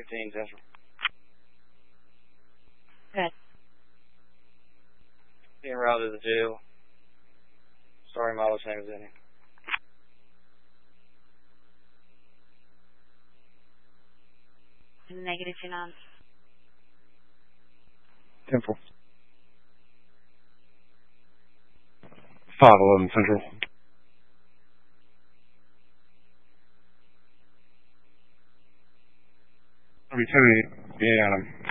15 Central. Good. Being routed to the jail. Sorry, mileage name is in here. Negative, G9. Temple. 511 Central. I'll be 10 Adam.